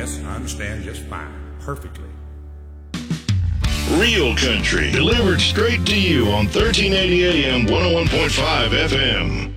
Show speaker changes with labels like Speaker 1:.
Speaker 1: Yes, I understand just fine. Perfectly.
Speaker 2: Real country, delivered straight to you on 1380 AM, 101.5 FM.